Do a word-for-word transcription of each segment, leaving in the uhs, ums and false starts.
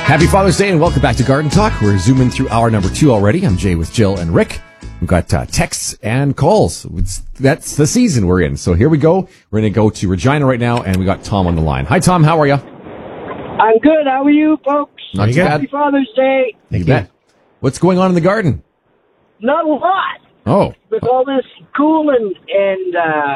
Happy Father's Day and welcome back to Garden Talk. We're zooming through hour number two already. I'm Jay with Jill and Rick. We've got uh, texts and calls. It's, that's the season we're in. So here we go. We're going to go to Regina right now, and we got Tom on the line. Hi, Tom. How are you? I'm good. How are you, folks? Not too bad. Happy Father's Day. You bet. What's going on in the garden? Not a lot. Oh. With all this cool and, and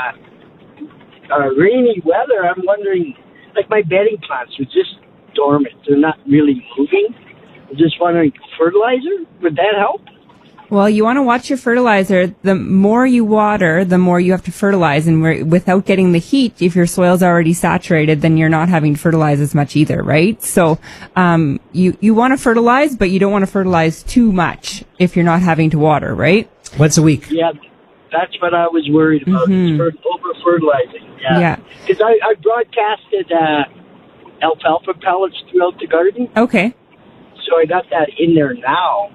uh, uh, rainy weather, I'm wondering, like my bedding plants are just dormant. They're not really moving. I'm just wondering, fertilizer, would that help? Well, you want to watch your fertilizer. The more you water, the more you have to fertilize. And we're, without getting the heat, if your soil's already saturated, then you're not having to fertilize as much either, right? So um, you, you want to fertilize, but you don't want to fertilize too much if you're not having to water, right? Once a week. Yeah, that's what I was worried about, mm-hmm. is over-fertilizing. Yeah. Because I, I broadcasted uh, alfalfa pellets throughout the garden. Okay. So I got that in there now.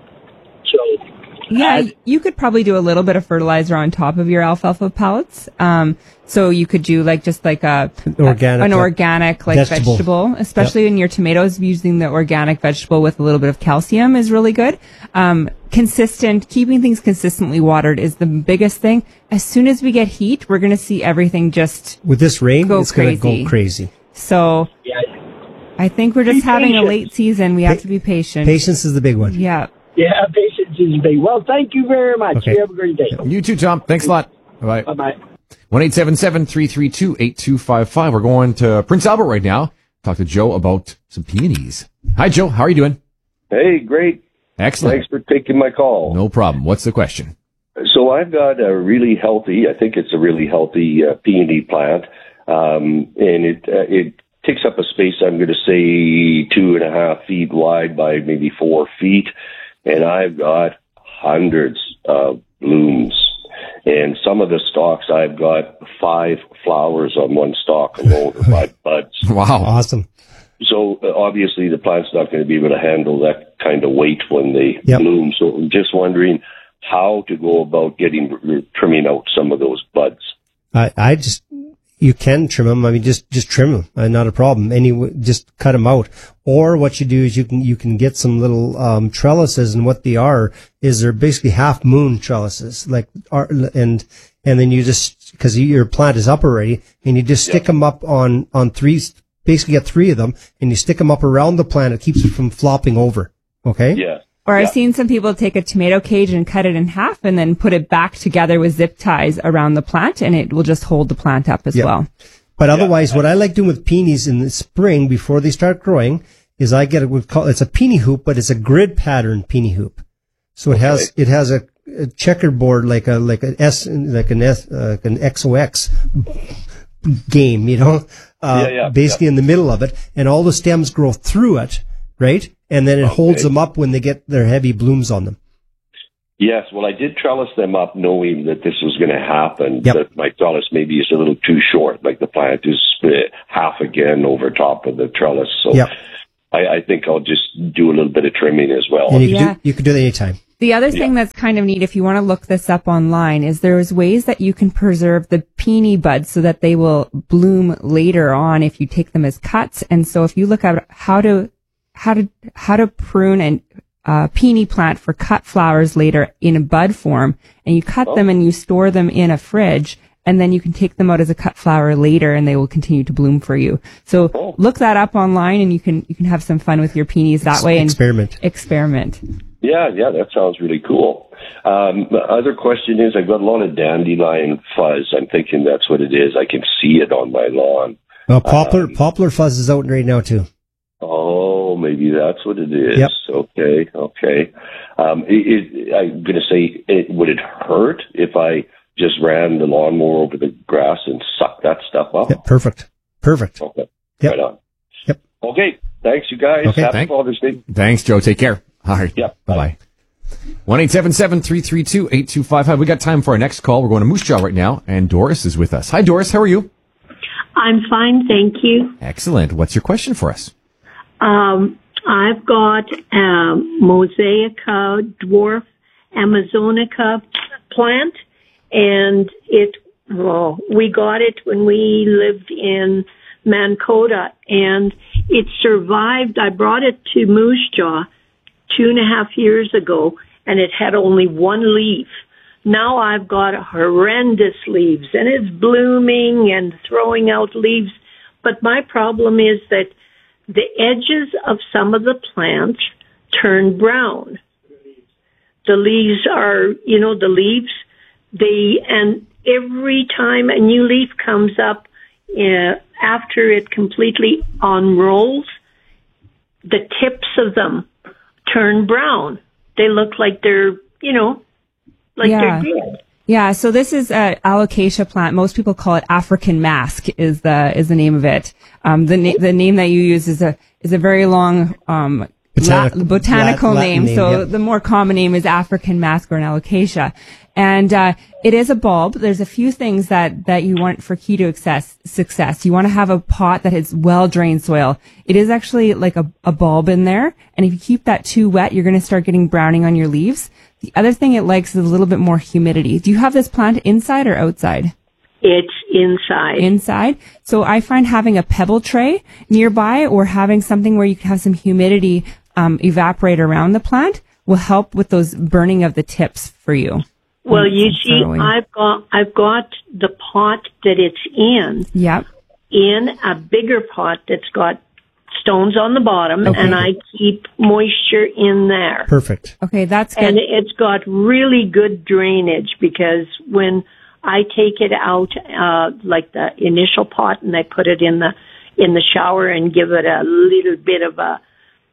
So, yeah, uh, you could probably do a little bit of fertilizer on top of your alfalfa pellets. Um, so you could do like just like a, organic, a an organic like vegetable, vegetable especially yep. in your tomatoes. Using the organic vegetable with a little bit of calcium is really good. Um, consistent, keeping things consistently watered is the biggest thing. As soon as we get heat, we're going to see everything just with this rain. Go it's going to go crazy. So. Yeah. I think we're just having a late season. We have to be patient. Patience is the big one. Yeah. Yeah, patience is big. Well, thank you very much. Okay. You have a great day. You too, Tom. Thanks a lot. Bye-bye. Bye-bye. one eight seven seven, three three two, eight two five five. We're going to Prince Albert right now. Talk to Joe about some peonies. Hi, Joe. How are you doing? Hey, great. Excellent. Thanks for taking my call. No problem. What's the question? So I've got a really healthy, I think it's a really healthy uh, peony plant, um, and it uh, it takes up a space, I'm going to say, two and a half feet wide by maybe four feet. And I've got hundreds of blooms. And some of the stalks, I've got five flowers on one stalk alone, or five buds. Wow. Awesome. So uh, obviously the plant's not going to be able to handle that kind of weight when they yep. bloom. So I'm just wondering how to go about getting, trimming out some of those buds. I, I just... You can trim them. I mean, just, just trim them. Uh, not a problem. Any, just cut them out. Or what you do is you can, you can get some little, um, trellises, and what they are is they're basically half moon trellises, like, are, and, and then you just, cause your plant is up already, and you just stick yeah. them up on, on three, basically get three of them, and you stick them up around the plant. It keeps it from flopping over. Okay? Yeah. Or yeah. I've seen some people take a tomato cage and cut it in half and then put it back together with zip ties around the plant, and it will just hold the plant up as yeah. well. But otherwise, yeah. what I like doing with peonies in the spring before they start growing is I get it with, it's a peony hoop, but it's a grid pattern peony hoop. So it okay. has, it has a, a checkerboard like a, like an S, like an S, uh, like an X O X game, you know, uh, yeah, yeah, basically yeah. in the middle of it, and all the stems grow through it, right? And then it okay. holds them up when they get their heavy blooms on them. Yes, well, I did trellis them up knowing that this was going to happen, yep. that my trellis maybe is a little too short, like the plant is split half again over top of the trellis. So yep. I, I think I'll just do a little bit of trimming as well. And you, can yeah. do, you can do that anytime. The other thing yeah. that's kind of neat, if you want to look this up online, is there's ways that you can preserve the peony buds so that they will bloom later on if you take them as cuts. And so if you look at how to how to how to prune and uh, peony plant for cut flowers later in a bud form, and you cut oh. them and you store them in a fridge, and then you can take them out as a cut flower later, and they will continue to bloom for you. So oh. look that up online, and you can you can have some fun with your peonies that way. And experiment. Experiment. Yeah, yeah, that sounds really cool. Um, the other question is, I've got a lot of dandelion fuzz. I'm thinking that's what it is. I can see it on my lawn. Well, poplar um, poplar fuzz is out right now too. Oh, maybe that's what it is. Yep. Okay, okay. Um, it, it, I'm going to say, it, would it hurt if I just ran the lawnmower over the grass and sucked that stuff up? Yep, perfect. Perfect. Okay. Yep. Right on. Yep. Okay. Thanks, you guys. Okay. Happy Thank- Father's Day. Thanks, Joe. Take care. All right. Yep. Bye-bye. one eight seven seven, three three two, eight two five five. We got time for our next call. We're going to Moose Jaw right now, and Doris is with us. Hi, Doris. How are you? I'm fine, thank you. Excellent. What's your question for us? Um, I've got um, Mosaica dwarf Amazonica plant, and it, well, we got it when we lived in Mancota, and it survived. I brought it to Moose Jaw two and a half years ago, and it had only one leaf. Now I've got horrendous leaves, and it's blooming and throwing out leaves. But my problem is that the edges of some of the plants turn brown. The leaves are, you know, the leaves, they, and every time a new leaf comes up, uh, after it completely unrolls, the tips of them turn brown. They look like they're, you know, like Yeah. they're dead. Yeah, so this is a alocasia plant. Most people call it African mask is the is the name of it. Um, the na- the name that you use is a is a very long um Botanic- la- botanical Latin name. name, So yep. the more common name is African mask or an alocasia, and uh, it is a bulb. There's a few things that that you want for keto success. Success. You want to have a pot that has well drained soil. It is actually like a, a bulb in there, and if you keep that too wet, you're going to start getting browning on your leaves. The other thing it likes is a little bit more humidity. Do you have this plant inside or outside? It's inside. Inside. So I find having a pebble tray nearby or having something where you can have some humidity um, evaporate around the plant will help with those burning of the tips for you. Well, you And see, throwing. I've got I've got the pot that it's in Yep. in a bigger pot that's got stones on the bottom, Okay. and I keep moisture in there. Perfect. Okay, that's good. And it's got really good drainage, because when I take it out, uh, like the initial pot, and I put it in the in the shower and give it a little bit of a,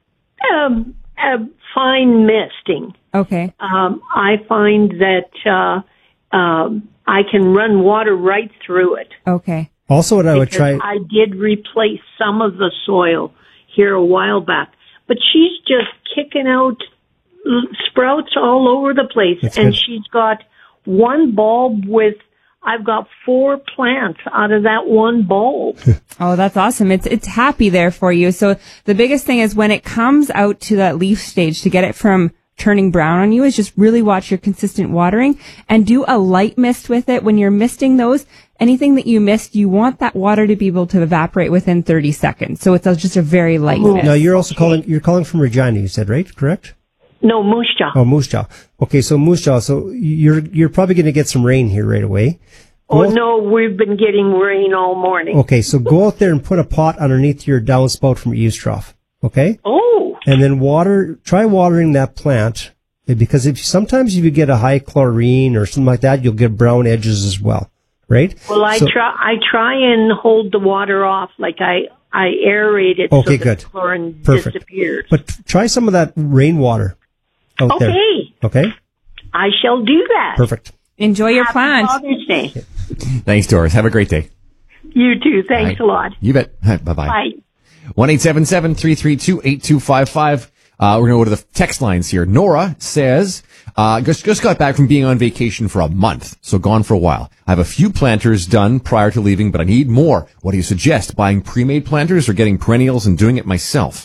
um, a fine misting, Okay. um, I find that uh, um, I can run water right through it. Okay. Also, what I would Because try. I did replace some of the soil here a while back, but she's just kicking out l- sprouts all over the place, That's and good. she's got one bulb with. I've got four plants out of that one bulb. Oh, that's awesome. It's it's happy there for you. So the biggest thing is when it comes out to that leaf stage, to get it from turning brown on you, is just really watch your consistent watering and do a light mist with it. When you're misting those, anything that you mist, you want that water to be able to evaporate within thirty seconds. So it's a- just a very light mist. Now you're also calling. You're calling from Regina. You said, right? Correct. No, Moose Jaw. Oh, Moose Jaw. Okay, so Moose Jaw. So you're you're probably going to get some rain here right away. Oh, Go- no, we've been getting rain all morning. Okay, so go out there and put a pot underneath your downspout from your eaves trough. Okay, Oh, and then water. Try watering that plant, because if sometimes if you get a high chlorine or something like that, you'll get brown edges as well. Right? well, I So- try. I try and hold the water off, like I I aerate it Okay, so good. the chlorine Perfect. disappears. But try some of that rainwater out there. Okay, Okay. I shall do that. Perfect. Enjoy your Happy plant. Father's Day. Thanks, Doris. Have a great day. You too. Thanks Bye. a lot. You bet. Bye-bye. Bye. one eight seven seven, three three two, eight two five five. Uh, we're going to go to the text lines here. Nora says, uh, just, just got back from being on vacation for a month, so gone for a while. I have a few planters done prior to leaving, but I need more. What do you suggest? Buying pre-made planters or getting perennials and doing it myself?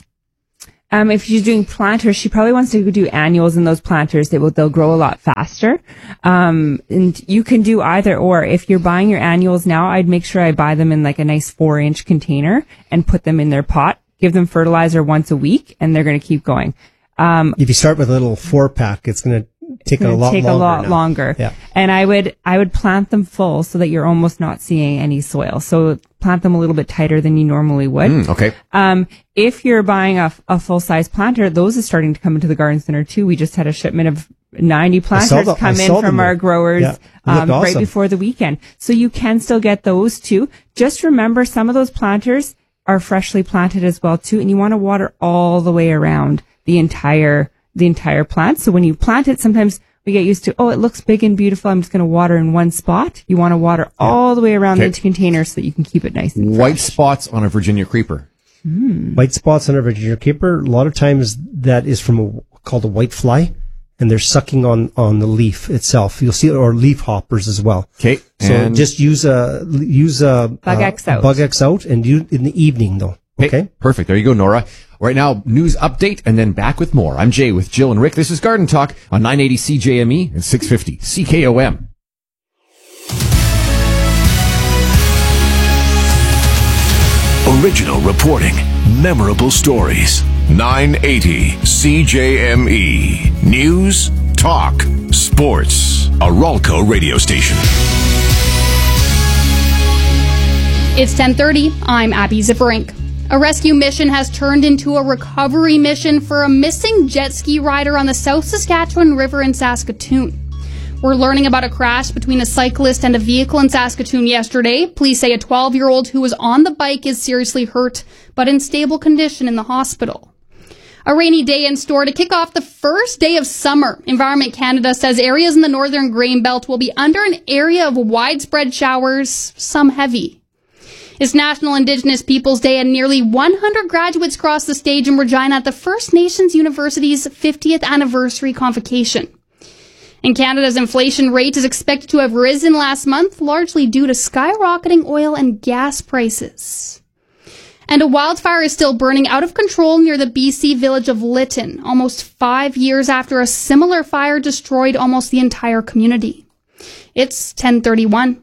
Um, if she's doing planters, she probably wants to do annuals in those planters. They will, they'll grow a lot faster. Um, and you can do either or. If you're buying your annuals now, I'd make sure I buy them in like a nice four inch container and put them in their pot. Give them fertilizer once a week and they're going to keep going. If you start with a little four pack, it's going to take a Gonna lot take longer. a lot now. longer. Yeah. And I would, I would plant them full so that you're almost not seeing any soil. So plant them a little bit tighter than you normally would. Mm, okay. Um, if you're buying a, a full size planter, those are starting to come into the garden center too. We just had a shipment of ninety planters saw the- I come in saw from them our there. growers, Yeah, they looked um, right awesome. before the weekend. So you can still get those too. Just remember some of those planters are freshly planted as well too. And you want to water all the way around the entire, the entire plant. So when you plant it, sometimes we get used to, oh, it looks big and beautiful. I'm just going to water in one spot. You want to water all the way around Okay. the container so that you can keep it nice and White spots on a Virginia creeper. White spots on a Virginia creeper. A lot of times that is from a, called a white fly, and they're sucking on, on the leaf itself. You'll see, or leaf hoppers as well. Okay. So and just use a use a Bug uh, X out. Bug X out, and do in the evening though. Okay. Perfect. There you go, Nora. Right now, news update and then back with more. I'm Jay with Jill and Rick. This is Garden Talk on nine eighty C J M E and six fifty C K O M. Original reporting, memorable stories. nine eighty C J M E. News, talk, sports. A Ralco radio station. It's ten thirty. I'm Abby Zifferink. A rescue mission has turned into a recovery mission for a missing jet ski rider on the South Saskatchewan River in Saskatoon. We're learning about a crash between a cyclist and a vehicle in Saskatoon yesterday. Police say a twelve-year-old who was on the bike is seriously hurt, but in stable condition in the hospital. A rainy day in store to kick off the first day of summer. Environment Canada says areas in the northern grain belt will be under an area of widespread showers, some heavy. It's National Indigenous Peoples Day, and nearly one hundred graduates crossed the stage in Regina at the First Nations University's fiftieth anniversary convocation. And Canada's inflation rate is expected to have risen last month, largely due to skyrocketing oil and gas prices. And a wildfire is still burning out of control near the B C village of Lytton, almost five years after a similar fire destroyed almost the entire community. It's ten thirty-one.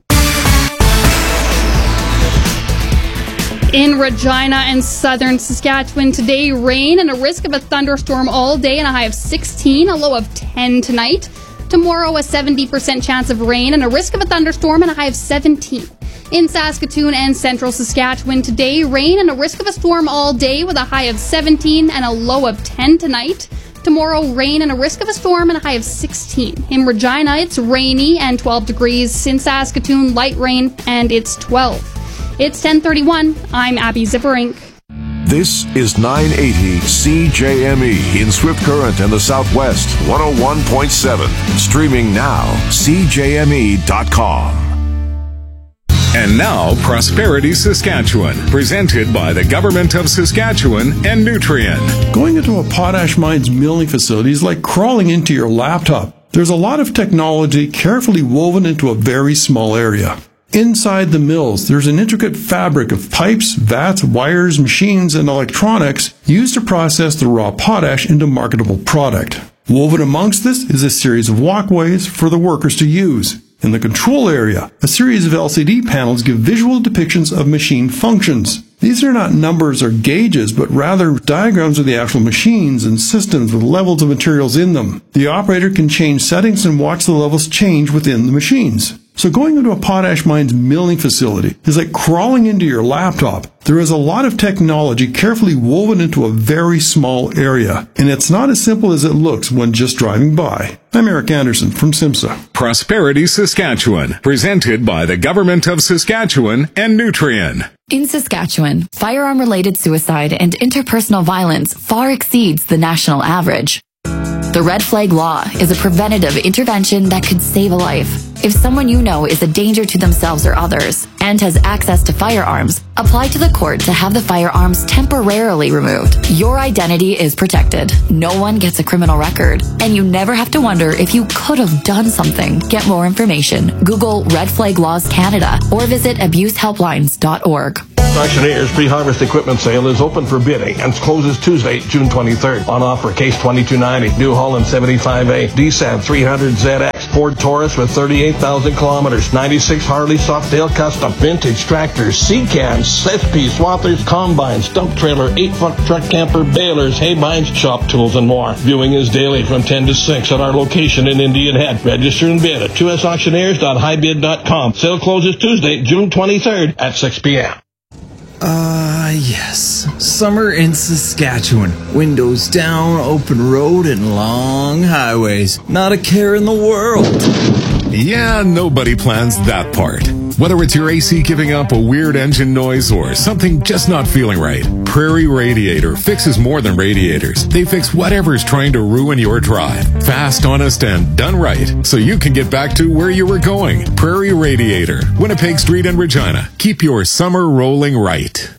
In Regina and southern Saskatchewan today, rain and a risk of a thunderstorm all day and a high of sixteen, a low of ten tonight. Tomorrow, a seventy percent chance of rain and a risk of a thunderstorm and a high of seventeen. In Saskatoon and central Saskatchewan today, rain and a risk of a storm all day with a high of seventeen and a low of ten tonight. Tomorrow, rain and a risk of a storm and a high of sixteen. In Regina, it's rainy and twelve degrees. In Saskatoon, light rain and it's twelve. It's ten thirty-one. I'm Abby Zifferink. This is nine eighty C J M E in Swift Current and the Southwest, one oh one point seven. Streaming now, C J M E dot com. And now, Prosperity Saskatchewan, presented by the Government of Saskatchewan and Nutrien. Going into a potash mine's milling facility is like crawling into your laptop. There's a lot of technology carefully woven into a very small area. Inside the mills, there's an intricate fabric of pipes, vats, wires, machines, and electronics used to process the raw potash into marketable product. Woven amongst this is a series of walkways for the workers to use. In the control area, a series of L C D panels give visual depictions of machine functions. These are not numbers or gauges, but rather diagrams of the actual machines and systems with levels of materials in them. The operator can change settings and watch the levels change within the machines. So going into a potash mine's milling facility is like crawling into your laptop. There is a lot of technology carefully woven into a very small area, and it's not as simple as it looks when just driving by. I'm Eric Anderson from SIMSA. Prosperity Saskatchewan, presented by the Government of Saskatchewan and Nutrien. In Saskatchewan, firearm-related suicide and interpersonal violence far exceeds the national average. The Red Flag Law is a preventative intervention that could save a life. If someone you know is a danger to themselves or others and has access to firearms, apply to the court to have the firearms temporarily removed. Your identity is protected. No one gets a criminal record, and you never have to wonder if you could have done something. Get more information. Google Red Flag Laws Canada or visit abuse helplines dot org. Auctioneer's pre-harvest equipment sale is open for bidding and closes Tuesday, June twenty-third. On offer, Case twenty-two ninety, New Holland seventy-five A, D S A B three hundred Z X, Ford Taurus with thirty-eight thousand kilometers, ninety-six Harley Softail Custom, vintage tractors, C-cams, S P, swathers, combines, dump trailer, eight-foot truck camper, balers, hay binds, shop tools, and more. Viewing is daily from ten to six at our location in Indian Head. Register and bid at two s auctioneers dot high bid dot com. Sale closes Tuesday, June twenty-third at six p.m. Ah, uh, yes. Summer in Saskatchewan. Windows down, open road, and long highways. Not a care in the world. Yeah, nobody plans that part. Whether it's your A C giving up a weird engine noise or something just not feeling right, Prairie Radiator fixes more than radiators. They fix whatever's trying to ruin your drive. Fast, honest, and done right, so you can get back to where you were going. Prairie Radiator, Winnipeg Street and Regina. Keep your summer rolling right.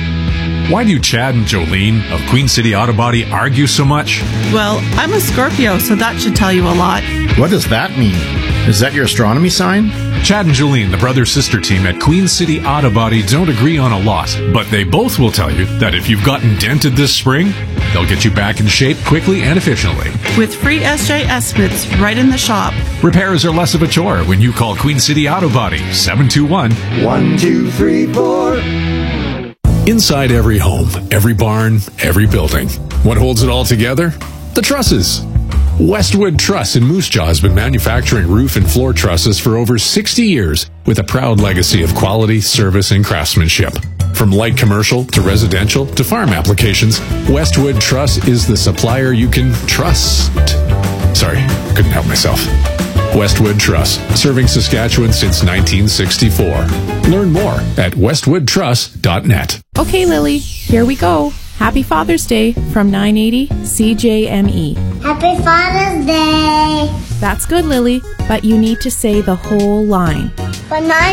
Why do Chad and Jolene of Queen City Auto Body argue so much? Well, I'm a Scorpio, so that should tell you a lot. What does that mean? Is that your astronomy sign? Chad and Jolene, the brother-sister team at Queen City Auto Body, don't agree on a lot, but they both will tell you that if you've gotten dented this spring, they'll get you back in shape quickly and efficiently. With free S J estimates right in the shop. Repairs are less of a chore when you call Queen City Auto Body, seven two one, one two three four. Inside every home, every barn, every building. What holds it all together? The trusses. Westwood Truss in Moose Jaw has been manufacturing roof and floor trusses for over sixty years with a proud legacy of quality, service, and craftsmanship. From light commercial to residential to farm applications, Westwood Truss is the supplier you can trust. Sorry, couldn't help myself. Westwood Truss, serving Saskatchewan since nineteen sixty-four. Learn more at westwood truss dot net. Okay, Lily, here we go. Happy Father's Day from nine eighty C J M E. Happy Father's Day. That's good, Lily, but you need to say the whole line. But nine